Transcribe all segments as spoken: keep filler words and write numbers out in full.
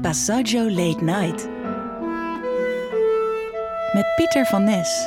Passaggio Late Night. Met Pieter van Nes.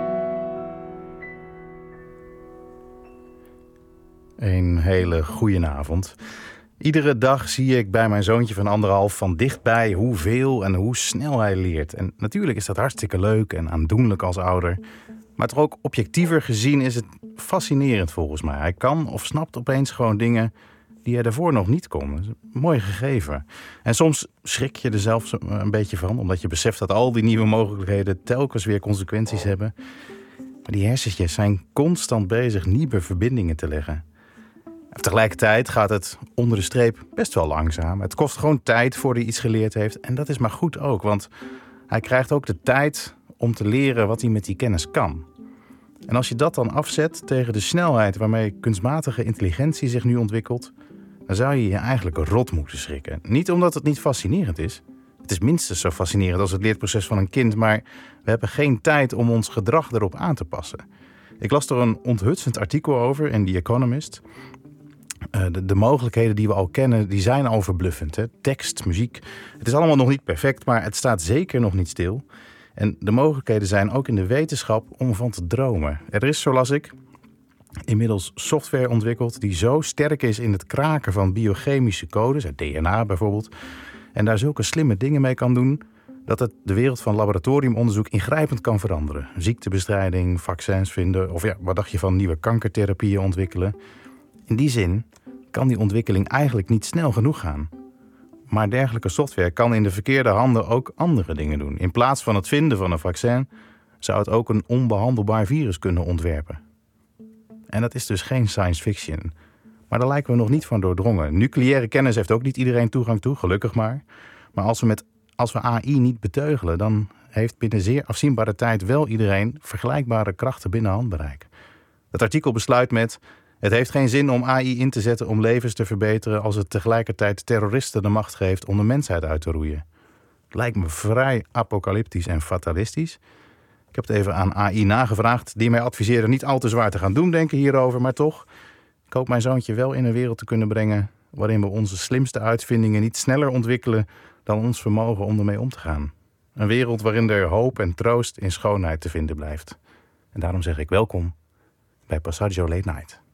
Een hele goeie avond. Iedere dag zie ik bij mijn zoontje van anderhalf van dichtbij hoeveel en hoe snel hij leert. En natuurlijk is dat hartstikke leuk en aandoenlijk als ouder. Maar toch ook objectiever gezien is het fascinerend volgens mij. Hij kan of snapt opeens gewoon dingen die hij daarvoor nog niet kon. Dat is een mooi gegeven. En soms schrik je er zelfs een beetje van, omdat je beseft dat al die nieuwe mogelijkheden telkens weer consequenties hebben. Maar die hersentjes zijn constant bezig nieuwe verbindingen te leggen. En tegelijkertijd gaat het onder de streep best wel langzaam. Het kost gewoon tijd voordat hij iets geleerd heeft. En dat is maar goed ook, want hij krijgt ook de tijd om te leren wat hij met die kennis kan. En als je dat dan afzet tegen de snelheid waarmee kunstmatige intelligentie zich nu ontwikkelt, dan zou je je eigenlijk rot moeten schrikken. Niet omdat het niet fascinerend is. Het is minstens zo fascinerend als het leerproces van een kind, maar we hebben geen tijd om ons gedrag erop aan te passen. Ik las er een onthutsend artikel over in The Economist. Uh, de, de mogelijkheden die we al kennen, die zijn al verbluffend. Hè? Tekst, muziek. Het is allemaal nog niet perfect, maar het staat zeker nog niet stil. En de mogelijkheden zijn ook in de wetenschap om van te dromen. Er is, zo las ik, inmiddels software ontwikkeld die zo sterk is in het kraken van biochemische codes, het D N A bijvoorbeeld, en daar zulke slimme dingen mee kan doen, dat het de wereld van laboratoriumonderzoek ingrijpend kan veranderen. Ziektebestrijding, vaccins vinden, of ja, wat dacht je van nieuwe kankertherapieën ontwikkelen. In die zin kan die ontwikkeling eigenlijk niet snel genoeg gaan. Maar dergelijke software kan in de verkeerde handen ook andere dingen doen. In plaats van het vinden van een vaccin zou het ook een onbehandelbaar virus kunnen ontwerpen. En dat is dus geen science fiction. Maar daar lijken we nog niet van doordrongen. Nucleaire kennis heeft ook niet iedereen toegang toe, gelukkig maar. Maar als we, met, als we A I niet beteugelen, dan heeft binnen zeer afzienbare tijd wel iedereen vergelijkbare krachten binnen handbereik. Het artikel besluit met: het heeft geen zin om A I in te zetten om levens te verbeteren als het tegelijkertijd terroristen de macht geeft om de mensheid uit te roeien. Het lijkt me vrij apocalyptisch en fatalistisch. Ik heb het even aan A I nagevraagd, die mij adviseerde niet al te zwaar te gaan doen denken hierover, maar toch, ik hoop mijn zoontje wel in een wereld te kunnen brengen waarin we onze slimste uitvindingen niet sneller ontwikkelen dan ons vermogen om ermee om te gaan. Een wereld waarin er hoop en troost in schoonheid te vinden blijft. En daarom zeg ik welkom bij Passaggio Late Night.